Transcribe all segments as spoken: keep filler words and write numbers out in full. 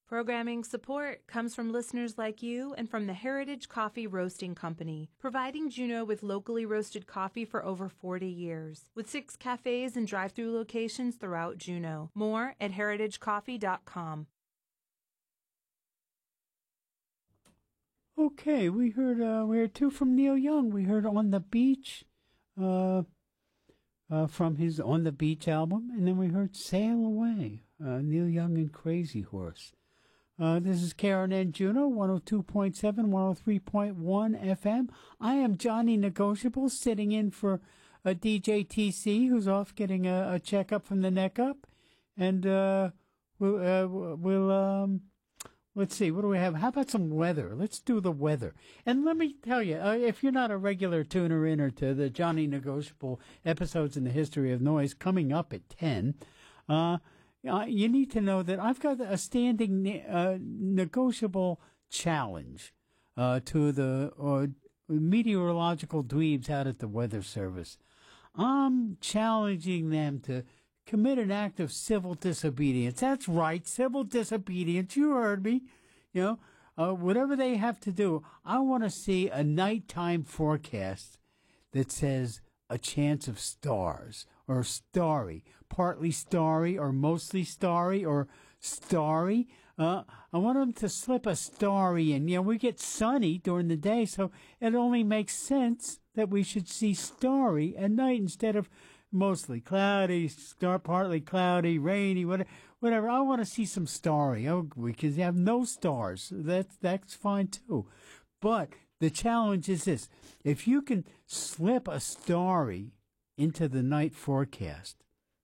Programming support comes from listeners like you and from the Heritage Coffee Roasting Company, providing Juneau with locally roasted coffee for over forty years, with six cafes and drive-through locations throughout Juneau. More at heritage coffee dot com. Okay, we heard uh, we heard two from Neil Young. We heard On the Beach, uh, uh, from his On the Beach album, and then we heard Sail Away, uh, Neil Young and Crazy Horse. Uh, this is Karen and Juneau, one oh two point seven, one oh three point one F M. I am Johnny Negotiable, sitting in for a D J T C, who's off getting a, a checkup from the neck up. And uh, we'll, uh, we'll um, let's see, what do we have? How about some weather? Let's do the weather. And let me tell you, uh, if you're not a regular tuner in or to the Johnny Negotiable episodes in the history of noise coming up at ten, uh, Uh, you need to know that I've got a standing ne- uh, negotiable challenge uh, to the uh, meteorological dweebs out at the Weather Service. I'm challenging them to commit an act of civil disobedience. That's right, civil disobedience. You heard me. You know, uh, whatever they have to do, I want to see a nighttime forecast that says a chance of stars, or starry, partly starry, or mostly starry, or starry. Uh, I want them to slip a starry in. You know, we get sunny during the day, so it only makes sense that we should see starry at night instead of mostly cloudy, star, partly cloudy, rainy, whatever. whatever. I want to see some starry. Oh, because you have no stars. That's, that's fine too. But the challenge is this. If you can slip a starry into the night forecast,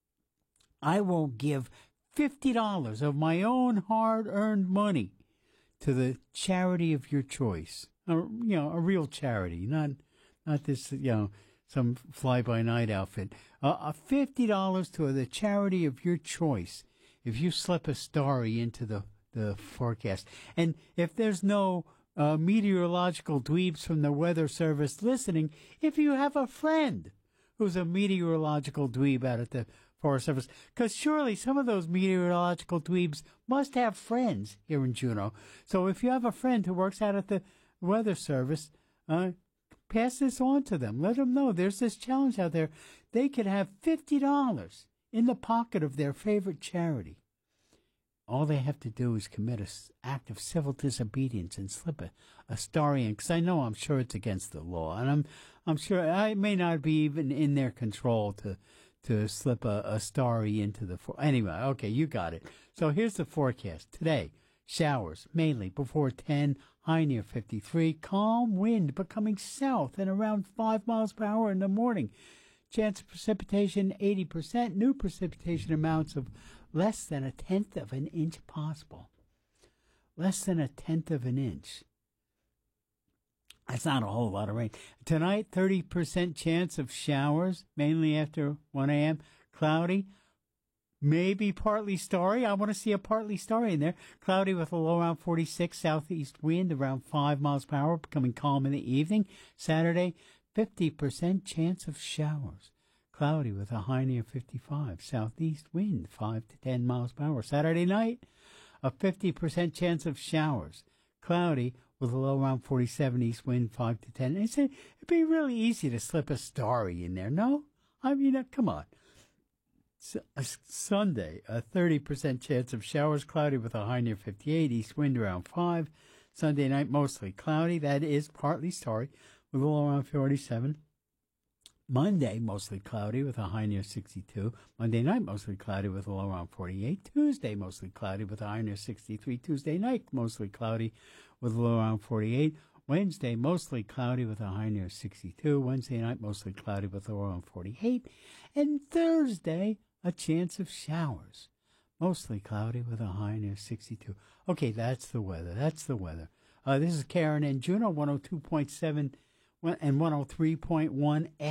I will give fifty dollars of my own hard-earned money to the charity of your choice. A, you know, a real charity, not not this, you know, some fly-by-night outfit. Uh, fifty dollars to the charity of your choice if you slip a starry into the, the forecast. And if there's no Uh, meteorological dweebs from the Weather Service listening, if you have a friend who's a meteorological dweeb out at the Forest Service, because surely some of those meteorological dweebs must have friends here in Juneau. So if you have a friend who works out at the Weather Service, uh, pass this on to them. Let them know there's this challenge out there. They could have fifty dollars in the pocket of their favorite charity. All they have to do is commit an act of civil disobedience and slip a, a starry in, because I know I'm sure it's against the law, and I'm I'm sure I may not be even in their control to to slip a, a starry into the for- anyway. Okay, you got it. So here's the forecast today: showers mainly before ten, high near fifty-three, calm wind becoming south and around five miles per hour in the morning. Chance of precipitation, eighty percent. New precipitation amounts of less than a tenth of an inch possible. Less than a tenth of an inch. That's not a whole lot of rain. Tonight, thirty percent chance of showers, mainly after one a.m. Cloudy, maybe partly starry. I want to see a partly starry in there. Cloudy with a low around forty-six, southeast wind around five miles per hour, becoming calm in the evening. Saturday, fifty percent chance of showers. Cloudy with a high near fifty-five. Southeast wind, five to ten miles per hour. Saturday night, a fifty percent chance of showers. Cloudy with a low around forty-seven. East wind, five to ten. It's a, it'd be really easy to slip a starry in there, no? I mean, uh, come on. S- uh, Sunday, a thirty percent chance of showers. Cloudy with a high near fifty-eight. East wind around five. Sunday night, mostly cloudy. That is partly starry, with a low around forty-seven. Monday, mostly cloudy with a high near sixty-two. Monday night, mostly cloudy with a low around forty-eight. Tuesday, mostly cloudy with a high near sixty-three. Tuesday night, mostly cloudy with a low around forty-eight. Wednesday, mostly cloudy with a high near sixty-two. Wednesday night, mostly cloudy with a low around forty-eight. And Thursday, a chance of showers. Mostly cloudy with a high near sixty-two. Okay, that's the weather. That's the weather. Uh, this is Karen and Juneau, one oh two point seven and one oh three point one